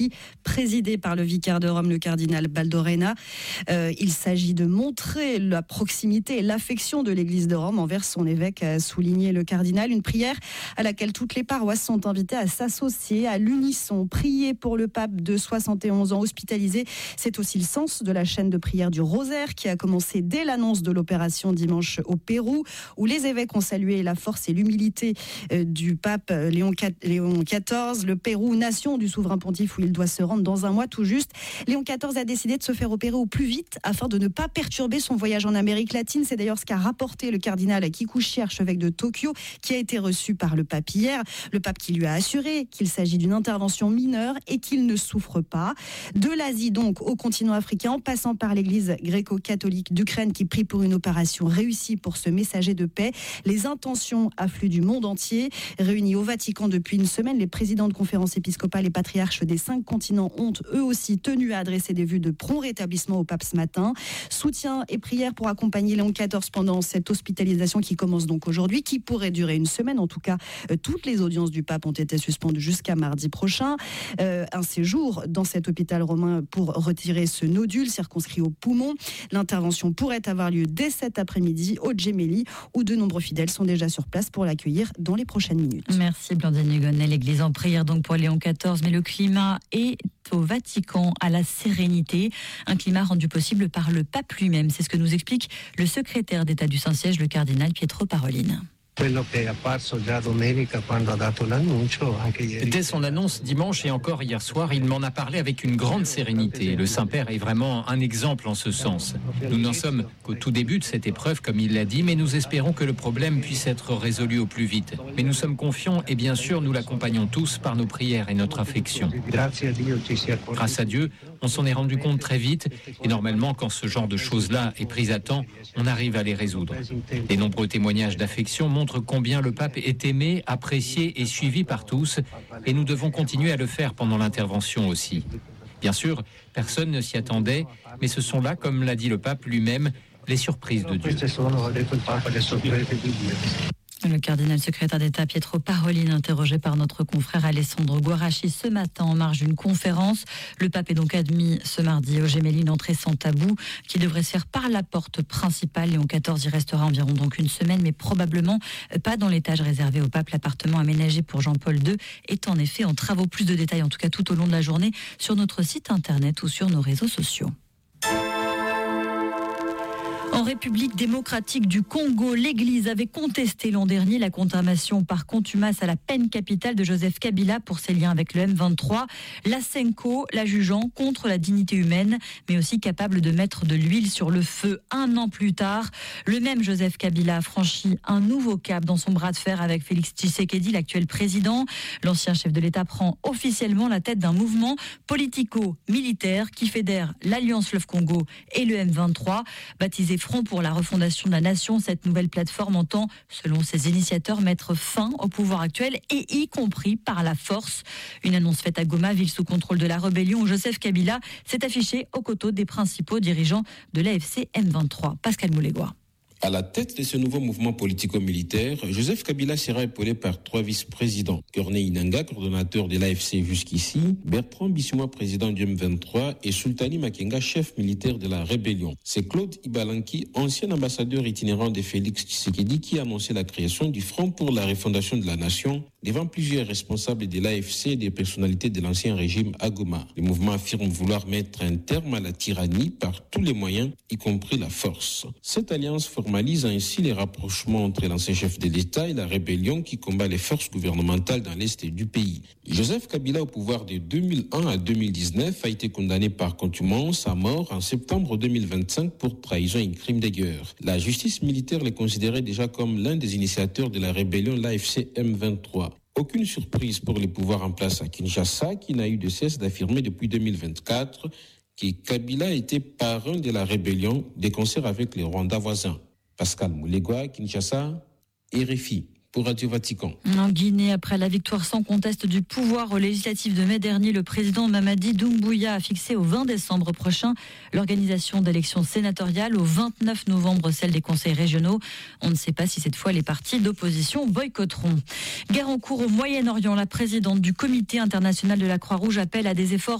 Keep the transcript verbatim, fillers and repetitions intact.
présidé par le vicaire de Rome, le cardinal Baldorena. Euh, il s'agit de montrer la proximité et l'affection de l'Église de Rome envers son évêque, a souligné le cardinal. Une prière à laquelle toutes les paroisses sont invitées à s'associer à l'unisson. Prier pour le pape de soixante et onze ans hospitalisé, c'est aussi le sens de la chaîne de prière du Rosaire qui a commencé dès l'annonce de l'opération dimanche au Pérou, où les évêques ont salué la force et l'humilité du pape Léon quatorze. Le Pérou, nation du souverain pontife où il doit se rendre dans un mois tout juste. Léon quatorze a décidé de se faire opérer au plus vite afin de ne pas perturber son voyage en Amérique latine. C'est d'ailleurs ce qu'a rapporté le cardinal Kikuchi, archevêque de Tokyo, qui a été reçu par le pape hier. Le pape qui lui a assuré qu'il s'agit d'une intervention mineure et qu'il ne souffre pas. De l'Asie donc au continent africain, en passant par l'église gréco-catholique d'Ukraine qui prie pour une opération réussie pour ce messager de paix. Les intentions affluent du monde entier. Réunis au Vatican depuis une semaine, les présidents de conférences épiscopales et patriarches des cinq continents ont eux aussi tenu à adresser des vues de prompt rétablissement au pape ce matin. Soutien et prière pour accompagner Léon quatorze pendant cette hospitalisation qui commence donc aujourd'hui, qui pourrait durer une semaine. En tout cas, euh, toutes les audiences du pape ont été suspendues jusqu'à mardi prochain. Euh, un séjour dans cet hôpital romain pour retirer ce nodule circonscrit au poumon. L'intervention pourrait avoir lieu dès cet après-midi au Gemelli, où de nombreux fidèles sont déjà sur place pour l'accueillir dans les prochaines minutes. Merci Blandine Hugonnet. L'église en prière donc pour Léon quatorze, mais le climat est au Vatican à la sérénité, un climat rendu possible par le pape lui-même. C'est ce que nous explique le secrétaire d'État du Saint-Siège, le cardinal Pietro Parolin. Dès son annonce dimanche et encore hier soir, il m'en a parlé avec une grande sérénité. Le Saint-Père est vraiment un exemple en ce sens. Nous n'en sommes qu'au tout début de cette épreuve, comme il l'a dit, mais nous espérons que le problème puisse être résolu au plus vite. Mais nous sommes confiants et bien sûr, nous l'accompagnons tous par nos prières et notre affection. Grâce à Dieu, on s'en est rendu compte très vite et normalement, quand ce genre de choses-là est pris à temps, on arrive à les résoudre. Les nombreux témoignages d'affection montrent combien le pape est aimé, apprécié et suivi par tous, et nous devons continuer à le faire pendant l'intervention aussi. Bien sûr, personne ne s'y attendait, mais ce sont là, comme l'a dit le pape lui-même, les surprises de Dieu. Le cardinal secrétaire d'État Pietro Parolin, interrogé par notre confrère Alessandro Guarasci ce matin en marge d'une conférence. Le pape est donc admis ce mardi au Gemelli, une entrée sans tabou qui devrait se faire par la porte principale. Léon quatorze y restera environ donc une semaine, mais probablement pas dans l'étage réservé au pape. L'appartement aménagé pour Jean-Paul deux est en effet en travaux. Plus de détails en tout cas tout au long de la journée sur notre site internet ou sur nos réseaux sociaux. En République démocratique du Congo, l'Église avait contesté l'an dernier la condamnation par contumace à la peine capitale de Joseph Kabila pour ses liens avec le M vingt-trois. La Senko la jugeant contre la dignité humaine, mais aussi capable de mettre de l'huile sur le feu. Un an plus tard, le même Joseph Kabila a franchi un nouveau cap dans son bras de fer avec Félix Tshisekedi, l'actuel président. L'ancien chef de l'État prend officiellement la tête d'un mouvement politico-militaire qui fédère l'Alliance Fleuve Congo et le M vingt-trois, baptisé Front pour la refondation de la nation. Cette nouvelle plateforme entend, selon ses initiateurs, mettre fin au pouvoir actuel et y compris par la force. Une annonce faite à Goma, ville sous contrôle de la rébellion, où Joseph Kabila s'est affiché aux côtés des principaux dirigeants de l'A F C M vingt-trois. Pascal Moulégois. À la tête de ce nouveau mouvement politico-militaire, Joseph Kabila sera épaulé par trois vice-présidents. Corneille Nangaa, coordonnateur de l'A F C jusqu'ici, Bertrand Bisouma, président du M vingt-trois, et Sultani Makenga, chef militaire de la rébellion. C'est Claude Ibalanki, ancien ambassadeur itinérant de Félix Tshisekedi, qui a annoncé la création du Front pour la refondation de la nation devant plusieurs responsables de l'A F C et des personnalités de l'ancien régime à Goma. Le mouvement affirme vouloir mettre un terme à la tyrannie par tous les moyens, y compris la force. Cette alliance formalise ainsi les rapprochements entre l'ancien chef de l'État et la rébellion qui combat les forces gouvernementales dans l'est du pays. Joseph Kabila, au pouvoir de deux mille un à deux mille dix-neuf, a été condamné par contumace à mort en septembre deux mille vingt-cinq pour trahison et crime de guerre. La justice militaire le considérait déjà comme l'un des initiateurs de la rébellion, l'A F C M vingt-trois. Aucune surprise pour les pouvoirs en place à Kinshasa, qui n'a eu de cesse d'affirmer depuis deux mille vingt-quatre que Kabila était parrain de la rébellion de concert avec les Rwandais voisins. Pascal Moulégois, Kinshasa, R F I. pour Radio Vatican. En Guinée, après la victoire sans conteste du pouvoir aux législatives de mai dernier, le président Mamadi Doumbouya a fixé au vingt décembre prochain l'organisation d'élections sénatoriales, au vingt-neuf novembre celle des conseils régionaux. On ne sait pas si cette fois les partis d'opposition boycotteront. Guerre en cours au Moyen-Orient, la présidente du Comité international de la Croix-Rouge appelle à des efforts